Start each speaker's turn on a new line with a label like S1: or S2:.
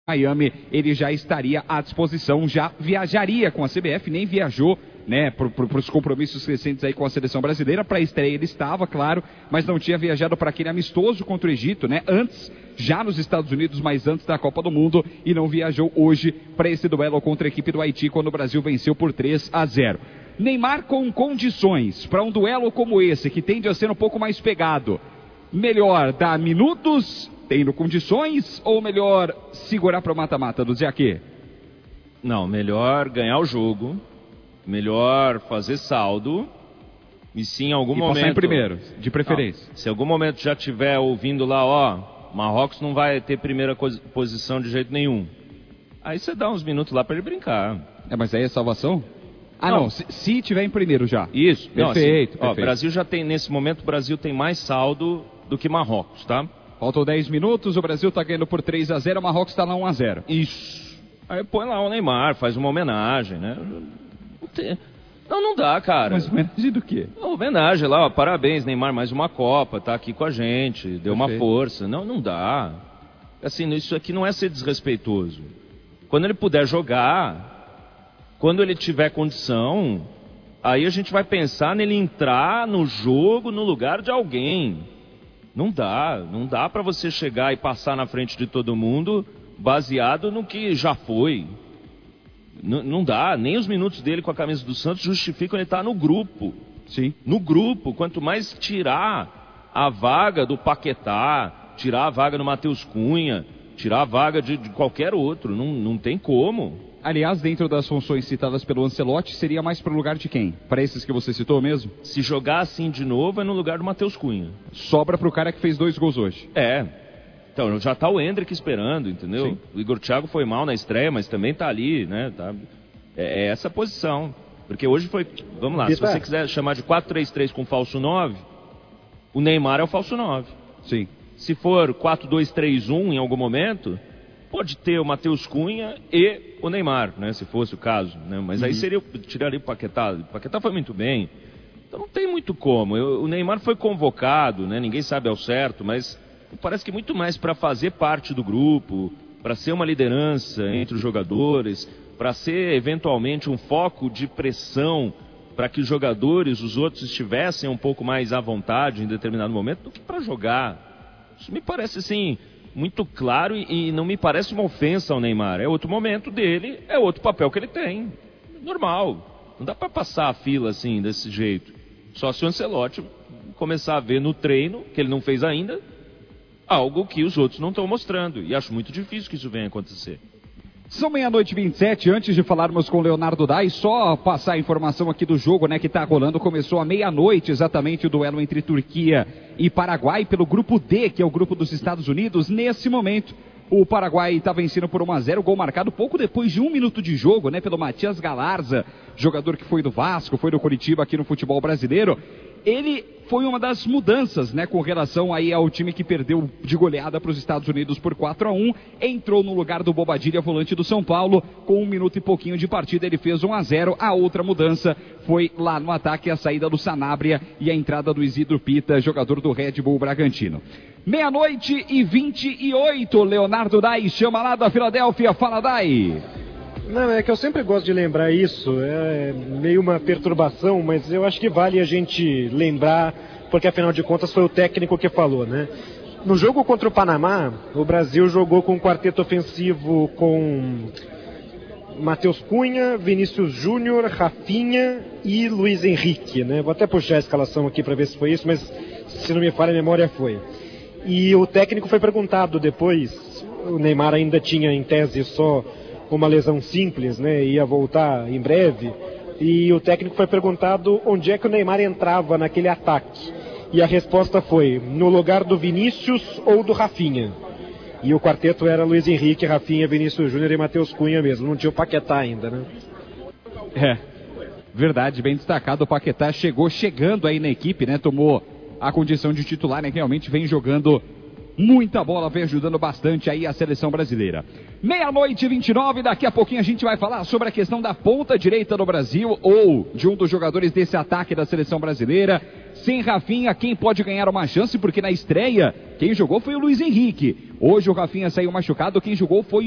S1: Miami, ele já estaria à disposição, já viajaria com a CBF, nem viajou, né, para os compromissos recentes aí com a seleção brasileira. Para a estreia ele estava, claro, mas não tinha viajado para aquele amistoso contra o Egito, né, antes, já nos Estados Unidos, mas antes da Copa do Mundo, e não viajou hoje para esse duelo contra a equipe do Haiti, quando o Brasil venceu por 3-0. Neymar com condições para um duelo como esse, que tende a ser um pouco mais pegado, melhor dar minutos, tendo condições, ou melhor segurar para o mata-mata do Zeaquê?
S2: Não, melhor ganhar o jogo, melhor fazer saldo, e sim em algum momento...
S1: passar em primeiro, de preferência.
S2: Não, se em algum momento já estiver ouvindo lá, ó, Marrocos não vai ter primeira posição de jeito nenhum. Aí você dá uns minutos lá para ele brincar.
S1: Mas aí é salvação? Não, se tiver em primeiro já.
S2: Isso.
S1: Perfeito,
S2: não, assim, ó, Brasil já tem, nesse momento, o Brasil tem mais saldo do que Marrocos, tá?
S1: Faltam 10 minutos, o Brasil está ganhando por 3-0, o Marrocos está lá 1-0.
S2: Isso. Aí põe lá o Neymar, faz uma homenagem, né? Não dá, cara.
S1: Mas homenagem do quê?
S2: Homenagem lá, ó, parabéns, Neymar, mais uma Copa, tá aqui com a gente, deu uma força. Não dá. Assim, isso aqui não é ser desrespeitoso. Quando ele puder jogar, quando ele tiver condição, aí a gente vai pensar nele entrar no jogo no lugar de alguém. Não dá para você chegar e passar na frente de todo mundo baseado no que já foi. Não dá, nem os minutos dele com a camisa do Santos justificam ele estar no grupo.
S1: Sim.
S2: No grupo, quanto mais tirar a vaga do Paquetá, tirar a vaga do Matheus Cunha, tirar a vaga de qualquer outro, não tem como.
S1: Aliás, dentro das funções citadas pelo Ancelotti, seria mais para o lugar de quem? Para esses que você citou mesmo?
S2: Se jogar assim de novo, é no lugar do Matheus Cunha.
S1: Sobra para o cara que fez 2 gols hoje.
S2: Então, já tá o Endrick esperando, entendeu? Sim. O Igor Thiago foi mal na estreia, mas também tá ali, né? É essa posição. Porque hoje foi... Vamos lá, se você quiser chamar de 4-3-3 com falso 9, o Neymar é o falso 9.
S1: Sim.
S2: Se for 4-2-3-1 em algum momento... Pode ter o Matheus Cunha e o Neymar, né? Se fosse o caso, né? Mas aí tiraria o Paquetá. O Paquetá foi muito bem. Então não tem muito como. O Neymar foi convocado, né? Ninguém sabe ao certo, mas parece que muito mais para fazer parte do grupo, para ser uma liderança entre os jogadores, para ser eventualmente um foco de pressão para que os jogadores, os outros, estivessem um pouco mais à vontade em determinado momento do que para jogar. Isso me parece assim... muito claro e não me parece uma ofensa ao Neymar. É outro momento dele, é outro papel que ele tem. Normal. Não dá para passar a fila assim, desse jeito. Só se o Ancelotti começar a ver no treino, que ele não fez ainda, algo que os outros não estão mostrando. E acho muito difícil que isso venha a acontecer.
S1: São 00:27, antes de falarmos com o Leonardo Dai, só passar a informação aqui do jogo, né, que está rolando. Começou à 00:00 exatamente o duelo entre Turquia e Paraguai pelo grupo D, que é o grupo dos Estados Unidos. Nesse momento, o Paraguai está vencendo por 1-0, gol marcado pouco depois de 1 minuto de jogo, né, pelo Matias Galarza, jogador que foi do Vasco, foi do Coritiba aqui no futebol brasileiro. Ele foi uma das mudanças, né, com relação aí ao time que perdeu de goleada para os Estados Unidos por 4-1, entrou no lugar do Bobadilla, volante do São Paulo, com 1 minuto e pouquinho de partida, ele fez 1-0, a outra mudança foi lá no ataque, a saída do Sanabria e a entrada do Isidro Pita, jogador do Red Bull Bragantino. 00:28, Leonardo Dai, chama lá da Filadélfia, fala Dai.
S3: Não, é que eu sempre gosto de lembrar isso, é meio uma perturbação, mas eu acho que vale a gente lembrar, porque afinal de contas foi o técnico que falou, né? No jogo contra o Panamá, o Brasil jogou com um quarteto ofensivo com Matheus Cunha, Vinícius Júnior, Rafinha e Luiz Henrique, né? Vou até puxar a escalação aqui para ver se foi isso, mas se não me falha a memória foi. E o técnico foi perguntado depois, o Neymar ainda tinha em tese só uma lesão simples, né, ia voltar em breve, e o técnico foi perguntado onde é que o Neymar entrava naquele ataque, e a resposta foi, no lugar do Vinícius ou do Rafinha, e o quarteto era Luiz Henrique, Rafinha, Vinícius Júnior e Matheus Cunha mesmo, não tinha o Paquetá ainda, né?
S1: Verdade, bem destacado, o Paquetá chegando aí na equipe, né, tomou a condição de titular, né, realmente vem jogando muita bola, vem ajudando bastante aí a seleção brasileira. 00:29, daqui a pouquinho a gente vai falar sobre a questão da ponta direita do Brasil, ou de um dos jogadores desse ataque da seleção brasileira. Sem Rafinha, quem pode ganhar uma chance? Porque na estreia, quem jogou foi o Luiz Henrique. Hoje o Rafinha saiu machucado, quem jogou foi